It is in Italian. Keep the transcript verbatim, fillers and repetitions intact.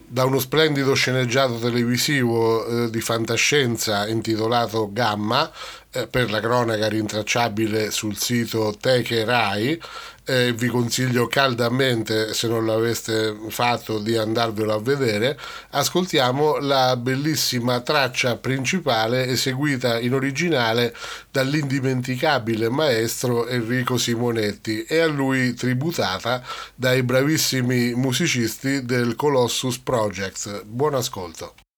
da uno splendido sceneggiato televisivo eh, di fantascienza intitolato Gamma, eh, per la cronaca rintracciabile sul sito Teche Rai. Eh, vi consiglio caldamente, se non l'aveste fatto, di andarvelo a vedere. Ascoltiamo la bellissima traccia principale eseguita in originale dall'indimenticabile maestro Enrico Simonetti e a lui tributata dai bravissimi musicisti del Colossus Project. Buon ascolto.